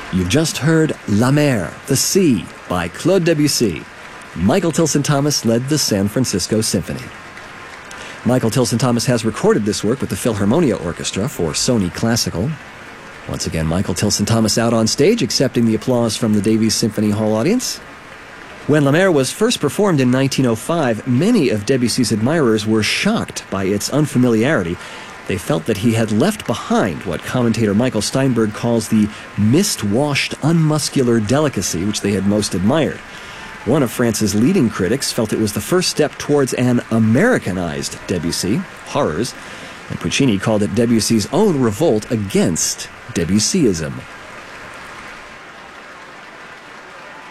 You've just heard La Mer, The Sea, by Claude Debussy. Michael Tilson Thomas led the San Francisco Symphony. Michael Tilson Thomas has recorded this work with the Philharmonia Orchestra for Sony Classical. Once again, Michael Tilson Thomas out on stage, accepting the applause from the Davies Symphony Hall audience. When La Mer was first performed in 1905, many of Debussy's admirers were shocked by its unfamiliarity. They felt that he had left behind what commentator Michael Steinberg calls the mist-washed, unmuscular delicacy which they had most admired. One of France's leading critics felt it was the first step towards an Americanized Debussy, Horrors, and Puccini called it Debussy's own revolt against Debussyism.